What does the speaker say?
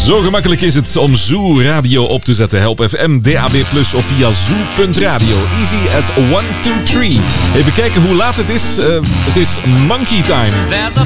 Zo gemakkelijk is het om Zoo Radio op te zetten. Help FM, DAB+, of via zoo.radio. Easy as 1, 2, 3. Even kijken hoe laat het is. Het is Monkey Time.